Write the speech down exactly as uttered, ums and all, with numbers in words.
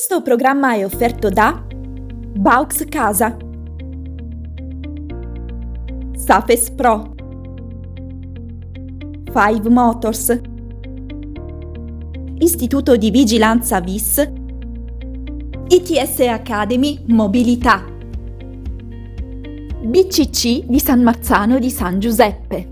Questo programma è offerto da Baux Casa, Safes Pro, Five Motors, Istituto di Vigilanza V I S, I T S Academy Mobilità, B C C di San Marzano di San Giuseppe.